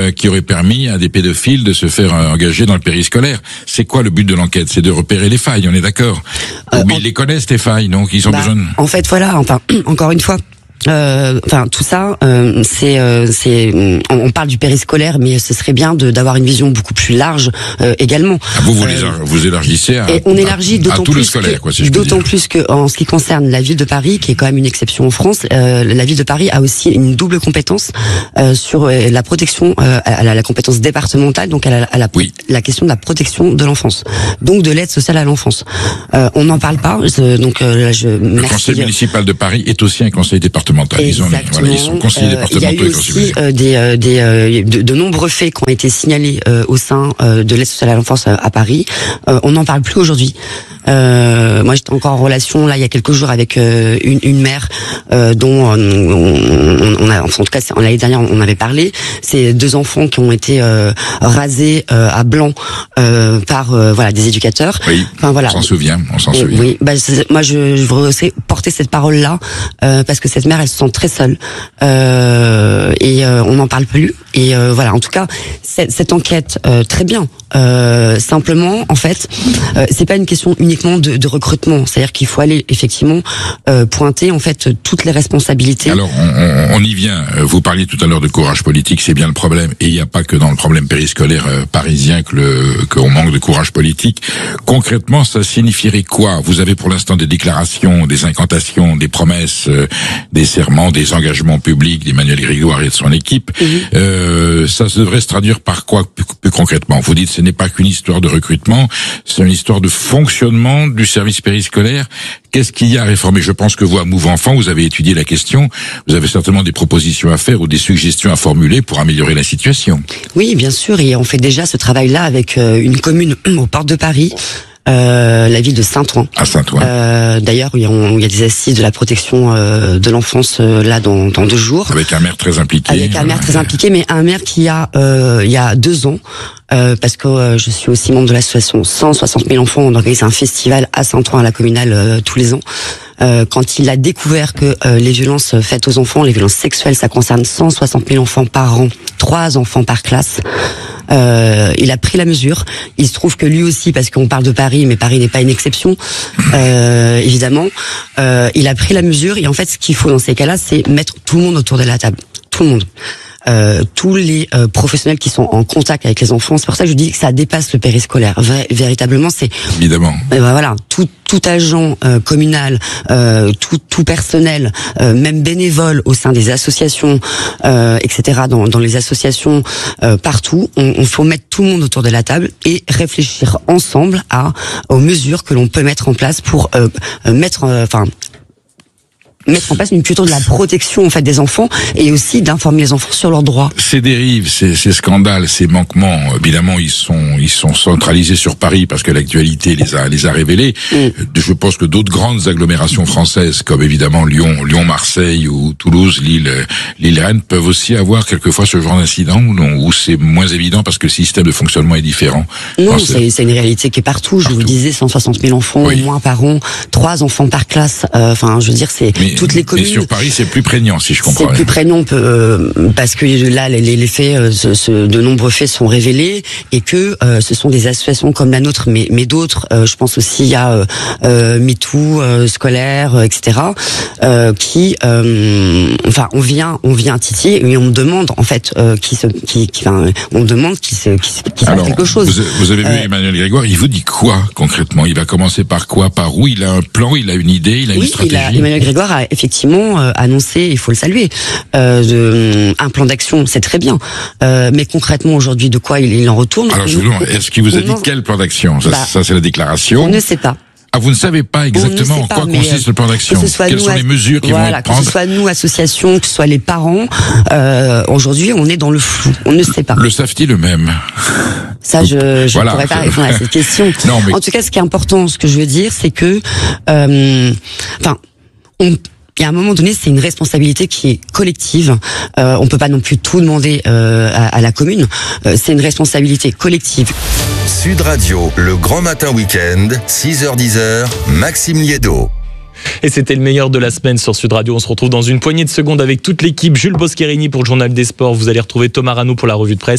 qui aurait permis à des pédophiles de se faire engager dans le périscolaire. C'est quoi le but de l'enquête? C'est de repérer les failles, on est d'accord? Mais ils les connaissent, les failles, donc ils ont besoin de... En fait, voilà, encore une fois, tout ça, on parle du périscolaire, mais ce serait bien d'avoir une vision beaucoup plus large également. Vous élargissez à tout le scolaire, quoi, si je puis dire. D'autant plus que en ce qui concerne la ville de Paris, qui est quand même une exception en France, la ville de Paris a aussi une double compétence sur la protection, la compétence départementale, donc la question de la protection de l'enfance, donc de l'aide sociale à l'enfance. On n'en parle pas, le conseil municipal de Paris est aussi un conseil départemental. Ils sont conseillers départementaux. Il y a eu aussi de nombreux faits qui ont été signalés au sein de l'aide sociale à l'enfance à Paris. On n'en parle plus aujourd'hui. Moi, j'étais encore en relation là il y a quelques jours avec une mère dont en tout cas l'année dernière on avait parlé. C'est 2 enfants qui ont été rasés à blanc par des éducateurs. Oui, on s'en souvient. Oui, moi je voudrais aussi porter cette parole là parce que cette mère elle se sent très seule et on n'en parle plus. Et en tout cas cette enquête très bien. Simplement, en fait, c'est pas une question uniquement de recrutement. C'est-à-dire qu'il faut aller effectivement pointer en fait toutes les responsabilités. Alors, on y vient. Vous parliez tout à l'heure de courage politique, c'est bien le problème. Et il n'y a pas que dans le problème périscolaire parisien qu'on manque de courage politique. Concrètement, ça signifierait quoi? Vous avez pour l'instant des déclarations, des incantations, des promesses, des serments, des engagements publics d'Emmanuel Grégoire et de son équipe. Ça devrait se traduire par quoi plus concrètement? Vous dites ce n'est pas qu'une histoire de recrutement, c'est une histoire de fonctionnement du service périscolaire. Qu'est-ce qu'il y a à réformer? Je pense que vous, à Move Enfant, vous avez étudié la question. Vous avez certainement des propositions à faire ou des suggestions à formuler pour améliorer la situation. Oui, bien sûr, et on fait déjà ce travail-là avec une commune aux portes de Paris. La ville de Saint-Ouen. À Saint-Ouen. D'ailleurs, il y a des assises de la protection de l'enfance là dans 2 jours. Avec un maire très impliqué. Mais un maire qui il y a 2 ans, parce que je suis aussi membre de l'association 160 000 enfants, on organise un festival à Saint-Ouen à la communale tous les ans. Quand il a découvert que les violences faites aux enfants, les violences sexuelles, ça concerne 160 000 enfants par an, 3 enfants par classe. Il a pris la mesure. Il se trouve que lui aussi, parce qu'on parle de Paris, mais Paris n'est pas une exception, évidemment. Il a pris la mesure et en fait, ce qu'il faut dans ces cas-là, c'est mettre tout le monde autour de la table. Tout le monde. Tous les professionnels qui sont en contact avec les enfants. C'est pour ça que je dis que ça dépasse le périscolaire. Véritablement, c'est évidemment. Tout agent communal, tout personnel, même bénévole au sein des associations, etc. Dans les associations partout, on faut mettre tout le monde autour de la table et réfléchir ensemble aux mesures que l'on peut mettre en place pour mettre en place une culture de la protection en fait des enfants et aussi d'informer les enfants sur leurs droits. Ces dérives, ces scandales, ces manquements, évidemment, ils sont centralisés sur Paris parce que l'actualité les a révélés. Je pense que d'autres grandes agglomérations françaises, comme évidemment Lyon, Marseille ou Toulouse, Lille, Rennes, peuvent aussi avoir quelquefois ce genre d'incident où c'est moins évident parce que le système de fonctionnement est différent. Non, c'est une réalité qui est partout. Je vous disais 160 000 enfants au moins par an, 3 enfants par classe. Je veux dire, c'est toutes les communes. Mais sur Paris, c'est plus prégnant, si je comprends. C'est plus prégnant parce que là, les faits, de nombreux faits sont révélés et que ce sont des associations comme la nôtre, mais d'autres. Je pense aussi à MeToo, scolaire, etc. Qui, on vient titiller et on me demande en fait on me demande qu'il se fasse quelque chose. Vous avez vu Emmanuel Grégoire, il vous dit quoi concrètement? Il va commencer par quoi? Par où? Il a un plan, il a une idée, il a une stratégie. Emmanuel Grégoire a effectivement annoncé, il faut le saluer, un plan d'action, c'est très bien. Mais concrètement aujourd'hui, de quoi il en retourne? Alors est-ce qu'il vous a dit quel plan d'action? Ça c'est la déclaration. On ne sait pas. Ah, vous ne savez pas exactement en quoi consiste le plan d'action? Quelles sont les mesures qui vont être prises? Que ce soit nous, associations, que ce soit les parents, aujourd'hui, on est dans le flou. On ne sait pas. Le savent-ils eux-mêmes? Ça, je pourrais pas répondre à cette question. Non, mais... En tout cas, ce qui est important, ce que je veux dire, c'est que, il y a un moment donné, c'est une responsabilité qui est collective. On peut pas non plus tout demander à la commune. C'est une responsabilité collective. Sud Radio, le grand matin week-end, 6h-10h, Maxime Liédo. Et c'était le meilleur de la semaine sur Sud Radio. On se retrouve dans une poignée de secondes avec toute l'équipe. Jules Boscherini pour le Journal des Sports. Vous allez retrouver Thomas Rano pour la revue de presse.